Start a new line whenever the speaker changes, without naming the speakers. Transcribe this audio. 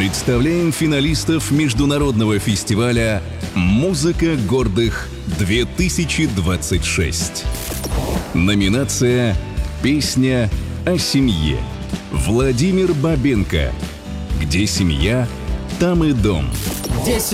Представляем финалистов международного фестиваля «Музыка гордых-2026». Номинация «Песня о семье». Владимир Бабенко. Где семья, там и дом.